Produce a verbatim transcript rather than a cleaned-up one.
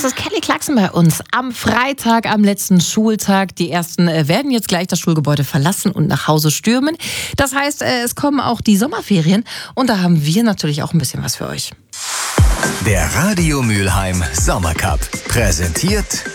Das ist Kelly Clarkson bei uns. Am Freitag, am letzten Schultag. Die Ersten äh, werden jetzt gleich das Schulgebäude verlassen und nach Hause stürmen. Das heißt, äh, es kommen auch die Sommerferien. Und da haben wir natürlich auch ein bisschen was für euch. Der Radio Mülheim Sommercup. Präsentiert